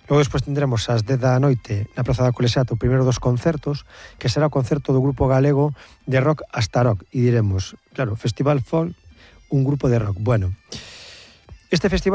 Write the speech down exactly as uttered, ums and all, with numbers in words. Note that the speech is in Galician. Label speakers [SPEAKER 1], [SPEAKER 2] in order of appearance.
[SPEAKER 1] Logo despois tendremos ás dez da noite na Praza da Colexiata o primeiro dos concertos, que será o concerto do grupo galego de rock Astarock. E diremos, claro, Festival Folk, un grupo de rock. Bueno, este festival